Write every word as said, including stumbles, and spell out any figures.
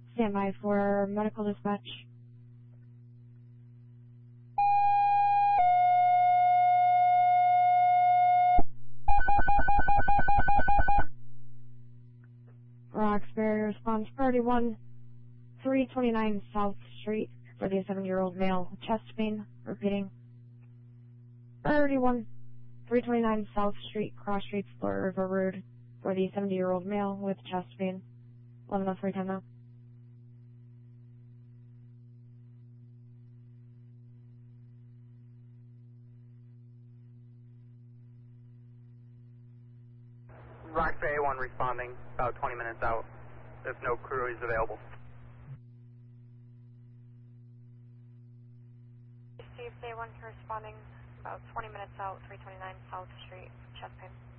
Stand by for medical dispatch. Roxbury response priority one, three twenty-nine South Street for the seventy-year-old male with chest pain. Repeating. Priority one, three twenty-nine South Street, Cross Street, Split River Road for the seventy-year-old male with chest pain. eleven oh three, time now. Roxbury A one responding, about twenty minutes out, if no crew is available. Steve, A one responding, about twenty minutes out, three twenty-nine South Street, chest pain.